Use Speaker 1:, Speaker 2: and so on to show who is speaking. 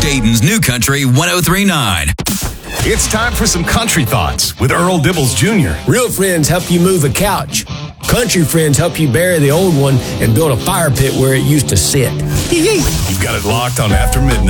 Speaker 1: Dayton's New Country 103.9.
Speaker 2: It's time for some country thoughts with Earl Dibbles Jr.
Speaker 3: Real friends help you move a couch. Country friends help you bury the old one and build a fire pit where it used to sit.
Speaker 2: You've got it locked on After Midnight.